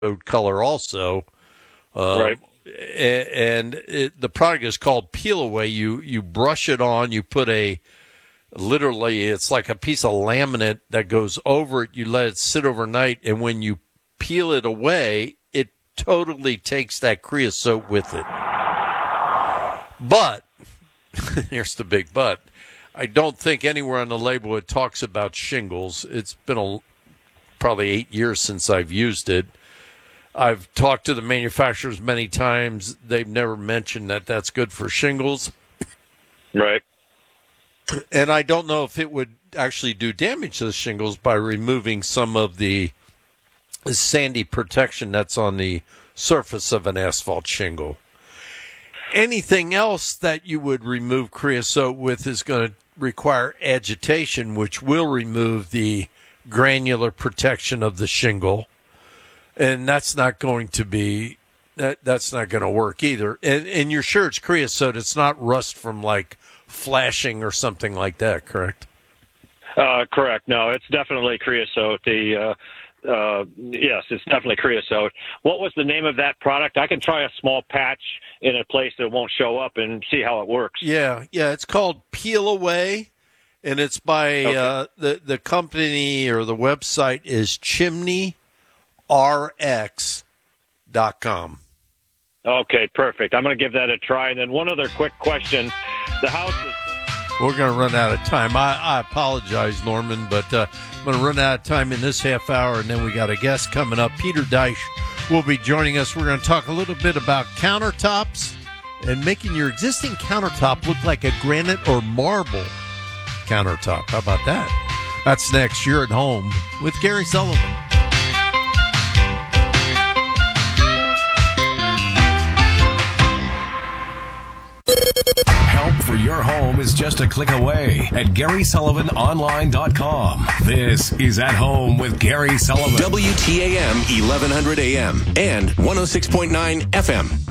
color also. Right. And the product is called Peel Away. You brush it on. You put literally, it's like a piece of laminate that goes over it. You let it sit overnight, and when you peel it away, it totally takes that creosote with it. But, here's the big but, I don't think anywhere on the label it talks about shingles. It's been probably 8 years since I've used it. I've talked to the manufacturers many times. They've never mentioned that that's good for shingles. Right. And I don't know if it would actually do damage to the shingles by removing some of the sandy protection that's on the surface of an asphalt shingle. Anything else that you would remove creosote with is going to require agitation, which will remove the granular protection of the shingle. And that's not going to be, that's not going to work either. And you're sure it's creosote. It's not rust from like flashing or something like that, correct? Correct. No, it's definitely creosote. Yes, it's definitely creosote. What was the name of that product? I can try a small patch in a place that won't show up and see how it works. Yeah. It's called Peel Away, and it's by the company, or the website is ChimneyRx.com. Okay, perfect. I'm going to give that a try. And then one other quick question. The house is... We're going to run out of time. I apologize, Norman, but I'm going to run out of time in this half hour, and then we got a guest coming up. Peter Deich will be joining us. We're going to talk a little bit about countertops and making your existing countertop look like a granite or marble countertop. How about that? That's next. You're at home with Gary Sullivan. Help for your home is just a click away at GarySullivanOnline.com. This is At Home with Gary Sullivan. WTAM 1100 AM and 106.9 FM.